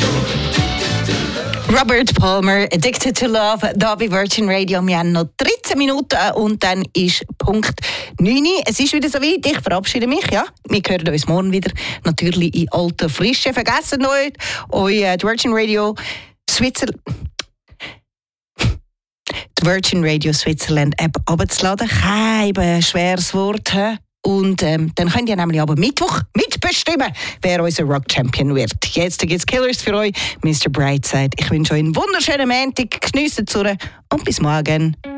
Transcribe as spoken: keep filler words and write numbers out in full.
Robert Palmer, Addicted to Love, da bei Virgin Radio. Wir haben noch dreizehn Minuten und dann ist Punkt neun. Es ist wieder soweit, ich verabschiede mich. Ja. Wir hören uns morgen wieder, natürlich in alter Frische. Vergessen nicht, euch die Virgin Radio Switzerland... Die Virgin Radio Switzerland App abzuladen. Kein schweres Wort. He? Und ähm, dann könnt ihr nämlich aber Mittwoch mitbestimmen, wer unser Rock Champion wird. Jetzt gibt es Killers für euch, Mister Brightside. Ich wünsche euch einen wunderschönen Montag, geniessen es und bis morgen.